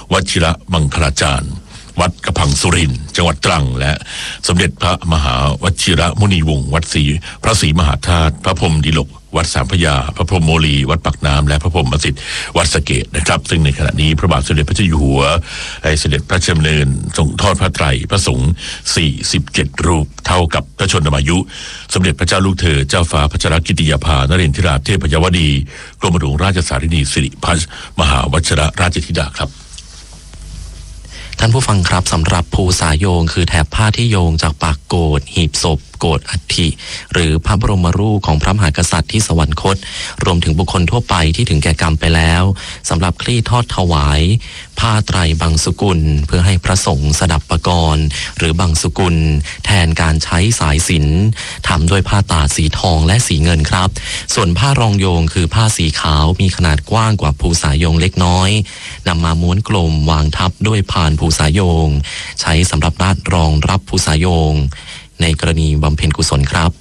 วชิระมังคลาจารย์วัดกระพังสุรินทร์จังหวัดตรังและสมเด็จพระมหาวชิระมุนีวงศ์วัดพระศรีมหาธาตุพระพรหมดิลกวัดสามพระยาพระพรหมโมลีวัดปากน้ำและพระพรหมสิทธิ์วัดสะเกษนะครับซึ่งในขณะนี้พระบาทสมเด็จพระเจ้าอยู่หัวได้เสด็จพระราชดำเนินส่งทอดพระไตรพระสงฆ์47รูปเท่ากับพระชนมายุสมเด็จพระเจ้าลูกเธอเจ้าฟ้าพัชรกิติยาภานเรนทิราเทพยวดีกรมหลวงราชสารินีสิริพัชมหาวชิระราชธิดาครับท่านผู้ฟังครับสำหรับภูสายโยงคือแถบผ้าที่โยงจากปากโกฐหีบศพโกฐอัฐิหรือพระบรมรูปของพระมหากษัตริย์ที่สวรรคตรวมถึงบุคคลทั่วไปที่ถึงแก่กรรมไปแล้วสำหรับคลี่ทอดถวายผ้าไตรบังสุกุลเพื่อให้พระสงฆ์สดับปกรณ์หรือบังสุกุลแทนการใช้สายสิญจน์ทำด้วยผ้าตาดสีทองและสีเงินครับส่วนผ้ารองโยงคือผ้าสีขาวมีขนาดกว้างกว่าภูสายโยงเล็กน้อยนำมาม้วนกลมวางทับด้วยพานภูสายโยงใช้สำหรับราดรองรับภูสายโยงในกรณีบำเพ็ญกุศลครับ